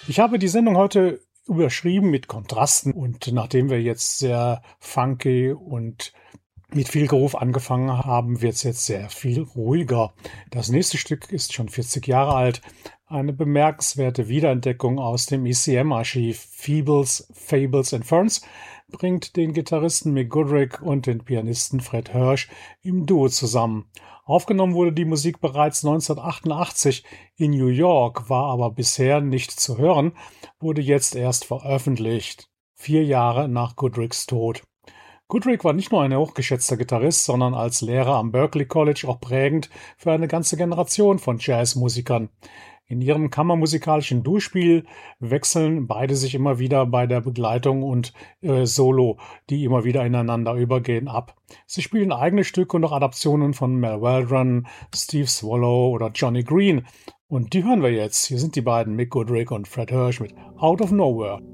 Ich habe die Sendung heute überschrieben mit Kontrasten und nachdem wir jetzt sehr funky und mit viel Groove angefangen haben, wird es jetzt sehr viel ruhiger. Das nächste Stück ist schon 40 Jahre alt. Eine bemerkenswerte Wiederentdeckung aus dem ECM-Archiv. Feebles, Fables and Ferns bringt den Gitarristen Mick Goodrick und den Pianisten Fred Hirsch im Duo zusammen. Aufgenommen wurde die Musik bereits 1988 in New York, war aber bisher nicht zu hören, wurde jetzt erst veröffentlicht, 4 Jahre nach Goodricks Tod. Goodrick war nicht nur ein hochgeschätzter Gitarrist, sondern als Lehrer am Berklee College auch prägend für eine ganze Generation von Jazzmusikern. In ihrem kammermusikalischen Duospiel wechseln beide sich immer wieder bei der Begleitung und Solo, die immer wieder ineinander übergehen, ab. Sie spielen eigene Stücke und auch Adaptionen von Mel Waldron, Steve Swallow oder Johnny Green. Und die hören wir jetzt. Hier sind die beiden, Mick Goodrick und Fred Hirsch mit Out of Nowhere.